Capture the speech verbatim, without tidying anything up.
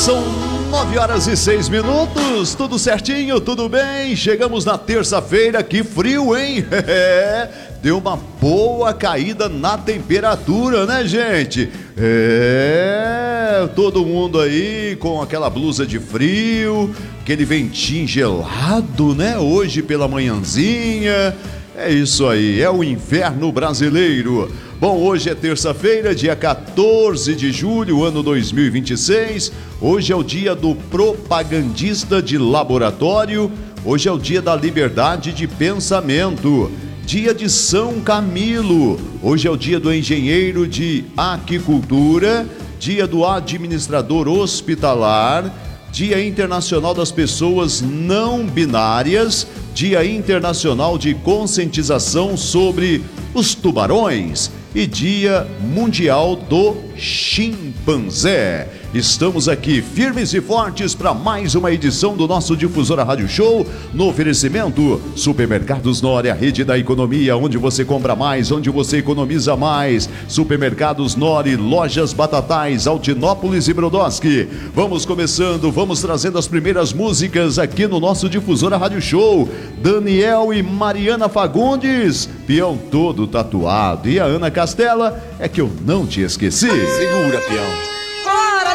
São nove horas e seis minutos, tudo certinho, tudo bem? Chegamos na terça-feira, que frio, hein? Deu uma boa caída na temperatura, né, gente? É, todo mundo aí com aquela blusa de frio, aquele ventinho gelado, né? Hoje pela manhãzinha. É isso aí, é o inverno brasileiro. Bom, hoje é terça-feira, dia quatorze de julho, ano dois mil e vinte e seis. Hoje é o dia do propagandista de laboratório. Hoje é o dia da liberdade de pensamento. Dia de São Camilo. Hoje é o dia do engenheiro de aquicultura. Dia do administrador hospitalar. Dia Internacional das Pessoas Não Binárias. Dia Internacional de Conscientização sobre os Tubarões e Dia Mundial do Chimpanzé. Estamos aqui firmes e fortes para mais uma edição do nosso Difusora Rádio Show, no oferecimento Supermercados Nori, a rede da economia, onde você compra mais, onde você economiza mais. Supermercados Nori, lojas Batatais, Altinópolis e Brodowski. Vamos começando, vamos trazendo as primeiras músicas aqui no nosso Difusora Rádio Show. Daniel e Mariana Fagundes, peão todo tatuado, e a Ana Castela, é que eu não te esqueci. Segura, peão.